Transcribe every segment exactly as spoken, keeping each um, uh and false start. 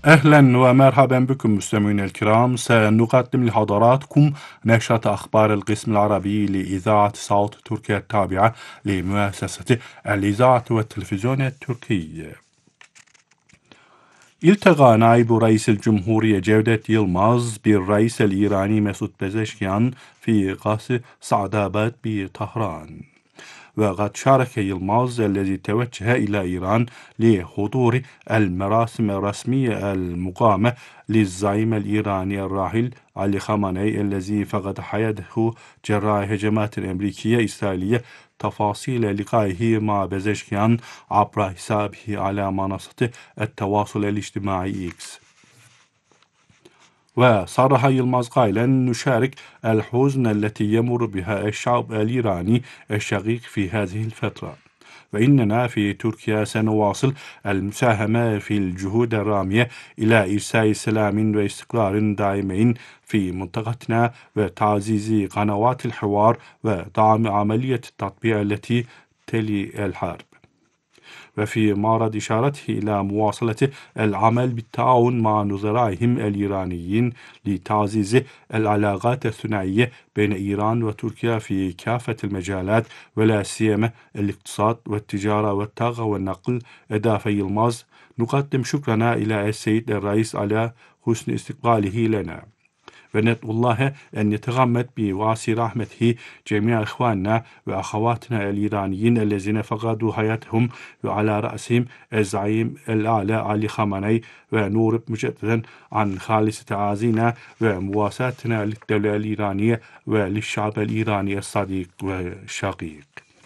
أهلا ومرحبا بكم مستمعينا الكرام. سنقدم لحضراتكم نشرة أخبار القسم العربي لإذاعة صوت تركيا التابعة لمؤسسة الإذاعة والتلفزيون التركي. التقى نائب رئيس الجمهورية جودة يلماز بالرئيس الإيراني مسعود بزشكيان في قصر سعداباد بطهران. وقد شارك يلماز الذي توجه إلى إيران لحضور المراسم الرسمية المقامة للزعيم الإيراني الراحل علي خامنئي الذي فقد حياته جراء هجمات أمريكية إسرائيلية. تفاصيل لقائه مع بزشكيان عبر حسابه على منصة التواصل الاجتماعي إكس. وصرح يلماز قائلا: نشارك الحزن التي يمر بها الشعب الإيراني الشقيق في هذه الفترة، وإننا في تركيا سنواصل المساهمة في الجهود الرامية إلى إرساء سلام واستقرار دائمين في منطقتنا وتعزيز قنوات الحوار ودعم عملية التطبيع التي تلي الحرب. وفي معرض إشارته إلى مواصلة العمل بالتعاون مع نظرائهم الإيرانيين لتعزيز العلاقات الثنائية بين إيران وتركيا في كافة المجالات، ولا سيما الاقتصاد والتجارة والطاقة والنقل. أضاف يلماز: نقدم شكرنا إلى السيد الرئيس على حسن استقباله لنا، وندعو الله أن يتغمد بواسع رحمته جميع إخواننا وأخواتنا الإيرانيين الذين فقدوا حياتهم، وعلى رأسهم الزعيم الأعلى علي خامنئي، ونورب مجددا عن خالص تعازينا ومواساتنا للدولة الإيرانية وللشعب الإيراني الصديق والشقيق.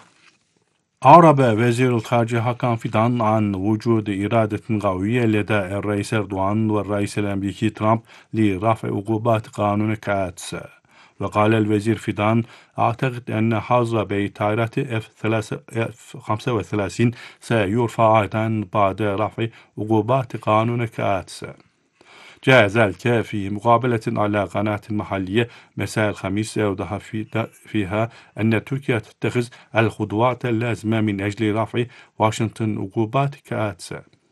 أعرب وزير الخارجية هاكان فيدان عن وجود إرادة قوية لدى الرئيس أردوغان والرئيس الأمريكي ترامب لرفع عقوبات قانون كاتس. وقال الوزير فيدان: أعتقد أن حظر بطائرات إف خمسة وثلاثين سيرفع أيضا بعد رفع عقوبات قانون كاتس. جاء ذلك في مقابلة على قناة محلية مساء الخميس، أوضح فيها أن تركيا تتخذ الخطوات اللازمة من أجل رفع واشنطن عقوبات كاتس.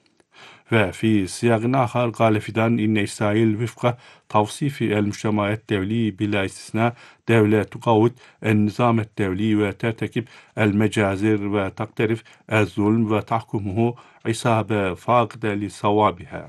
وفي سياق آخر قال فيدان إن إسرائيل وفق توصيف المجتمع الدولي بلا استثناء دولة تقوض النظام الدولي وترتكب المجازر وتقترف الظلم وتحكمه عصابة فاقدة لصوابها.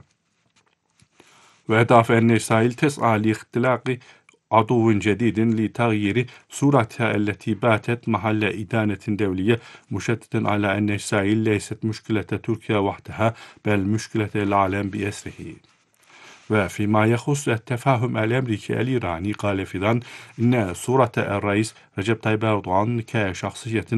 وأضاف أن إسرائيل تسعى لاختلاق عضو جديد لتغيير صورتها التي باتت محل إدانة دولية، مشددا على أن إسرائيل ليست مشكلة تركيا وحدها بل مشكلة العالم بأسره. وفيما يخص التفاهم الأمريكي الإيراني قال فيدان إن صورة الرئيس رجب طيب أردوغان كشخصية